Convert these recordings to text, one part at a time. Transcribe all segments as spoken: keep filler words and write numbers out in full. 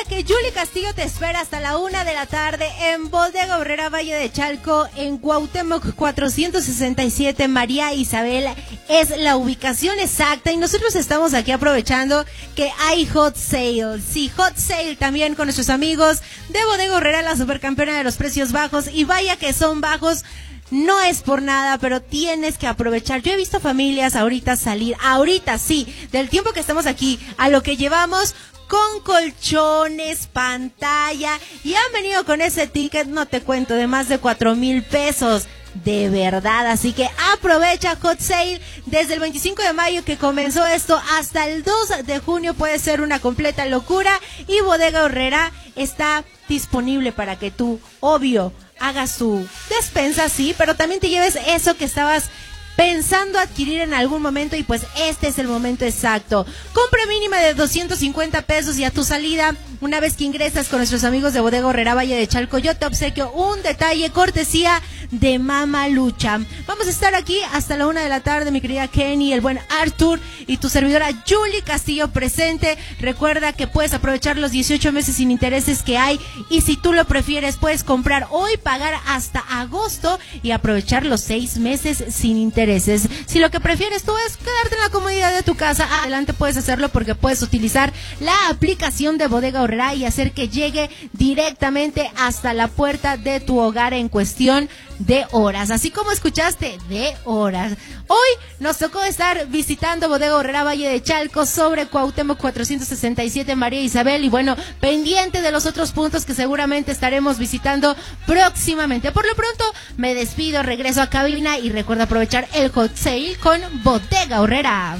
que Julie Castillo te espera hasta la una de la tarde en Bodega Aurrera Valle de Chalco, en Cuauhtémoc cuatrocientos sesenta y siete. María Isabel es la ubicación exacta y nosotros estamos aquí aprovechando que hay hot sale. Sí, hot sale también con nuestros amigos de Bodega Aurrera, la supercampeona de los precios bajos, y vaya que son bajos. No es por nada, pero tienes que aprovechar. Yo he visto familias ahorita salir, ahorita sí, del tiempo que estamos aquí, a lo que llevamos, con colchones, pantalla, y han venido con ese ticket, no te cuento, de más de cuatro mil pesos. De verdad, así que aprovecha Hot Sale desde el veinticinco de mayo que comenzó esto hasta el dos de junio. Puede ser una completa locura y Bodega Aurrera está disponible para que tú, obvio, hagas tu despensa, sí, pero también te lleves eso que estabas pensando adquirir en algún momento, y pues este es el momento exacto. Compra mínima de doscientos cincuenta pesos y a tu salida, una vez que ingresas con nuestros amigos de Bodega Aurrera Valle de Chalco, yo te obsequio un detalle cortesía de Mama Lucha. Vamos a estar aquí hasta la una de la tarde, mi querida Kenny, el buen Arthur y tu servidora Julie Castillo presente. Recuerda que puedes aprovechar los dieciocho meses sin intereses que hay, y si tú lo prefieres puedes comprar hoy, pagar hasta agosto y aprovechar los seis meses sin intereses. Si lo que prefieres tú es quedarte en la comodidad de tu casa, adelante, puedes hacerlo, porque puedes utilizar la aplicación de Bodega Aurrera y hacer que llegue directamente hasta la puerta de tu hogar en cuestión de horas, así como escuchaste, de horas. Hoy nos tocó estar visitando Bodega Aurrera Valle de Chalco sobre Cuauhtémoc cuatrocientos sesenta y siete, María Isabel, y bueno, pendiente de los otros puntos que seguramente estaremos visitando próximamente. Por lo pronto me despido, regreso a cabina y recuerda aprovechar el hot sale con Bodega Aurrera.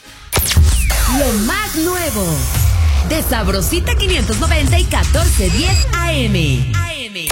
Lo más nuevo de Sabrosita quinientos noventa y catorce diez A M.